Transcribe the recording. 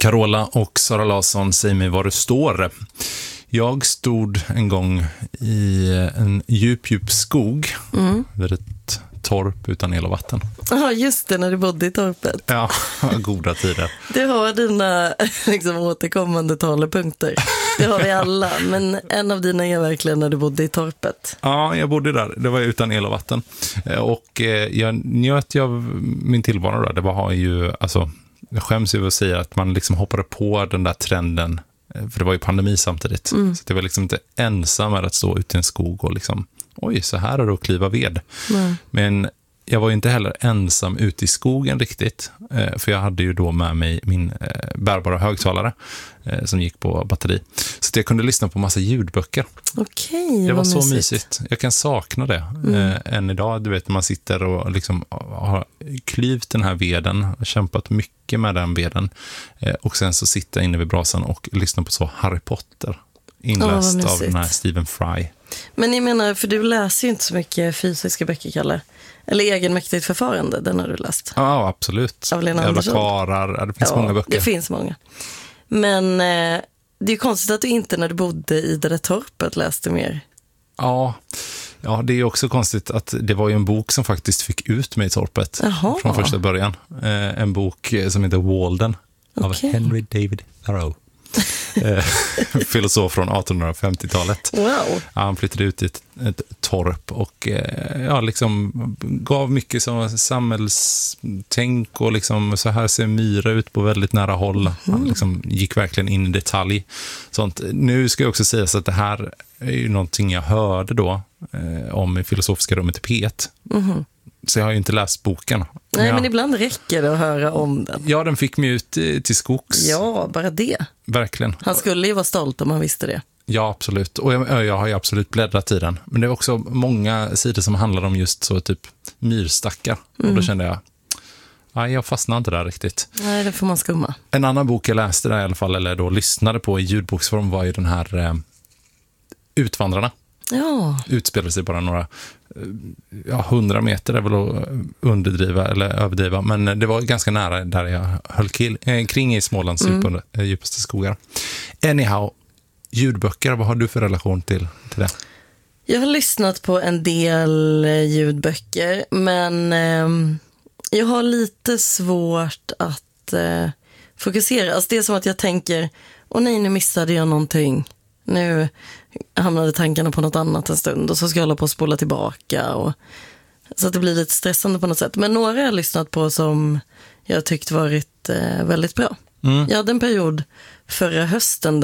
Carola och Sara Larsson, säg mig var du står. Jag stod en gång i en djup skog vid ett torp utan el och vatten. Ja, just det, när du bodde i torpet. Ja, goda tider. Du har dina liksom, återkommande talepunkter. Det har vi alla, men en av dina är verkligen när du bodde i torpet. Ja, jag bodde där. Det var utan el och vatten. Och jag njöt av min tillvaro där. Det var ju, alltså, jag skäms över att säga att man liksom hoppade på den där trenden. För det var ju pandemi samtidigt. Så det var liksom inte ensam med att stå ute i en skog och liksom, oj, så här är det att kliva ved. Men jag var ju inte heller ensam ute i skogen riktigt. För jag hade ju då med mig min bärbara högtalare som gick på batteri. Så att jag kunde lyssna på massa ljudböcker. Okej, det var så mysigt. Jag kan sakna det än idag. Du vet, man sitter och liksom har klyvt den här veden, kämpat mycket med den veden. Och sen så sitter jag inne vid brasan och lyssnar på så Harry Potter. Inläst av den här Stephen Fry. Men jag menar, för du läser ju inte så mycket fysiska böcker, Kalle. Eller egenmäktigt förfarande, den har du läst. Ja, absolut. Jävla karar, det finns många böcker. Det finns många. Men det är ju konstigt att du inte när du bodde i det där torpet läste mer. Ja, det är också konstigt att det var ju en bok som faktiskt fick ut mig i torpet. Från första början. En bok som heter Walden av Henry David Thoreau. Filosof från 1850-talet. Wow. Han flyttade ut i ett torp och liksom gav mycket som samhällstänk och liksom så här ser myra ut på väldigt nära håll. Han liksom gick verkligen in i detalj. Sånt. Nu ska jag också säga så att det här är ju någonting jag hörde då om i filosofiska rummet i P1. Så jag har ju inte läst boken. Nej, men ibland räcker det att höra om den. Ja, den fick mig ut till skogs. Ja, bara det. Verkligen. Han skulle ju vara stolt om han visste det. Ja, absolut. Och jag har ju absolut bläddrat i den. Men det är också många sidor som handlar om just så typ myrstackar. Och då kände jag, nej, jag fastnade inte där riktigt. Nej, det får man skumma. En annan bok jag läste där i alla fall, eller då lyssnade på i ljudboksform, var ju den här Utvandrarna. Ja. Utspelade sig bara några 100 meter är väl att underdriva eller överdriva, men det var ganska nära där jag höll kring i Smålands djupaste skogar. Anyhow, ljudböcker, vad har du för relation till det? Jag har lyssnat på en del ljudböcker, men jag har lite svårt att fokusera. Alltså det är som att jag tänker, nej, nu missade jag någonting. Nu hamnade tankarna på något annat en stund och så ska jag hålla på att spola tillbaka. Så att det blir lite stressande på något sätt. Men några har jag lyssnat på som jag tyckt varit väldigt bra. Jag hade en period förra hösten